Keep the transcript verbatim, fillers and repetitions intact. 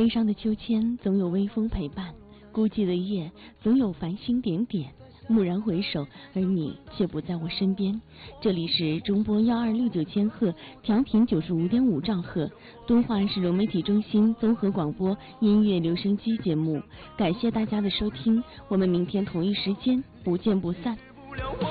悲伤的秋千总有微风陪伴，孤寂的夜总有繁星点点。蓦然回首，而你却不在我身边。这里是中波幺二六九千赫，调频九十五点五兆赫，敦化市融媒体中心综合广播音乐留声机节目。感谢大家的收听，我们明天同一时间不见不散。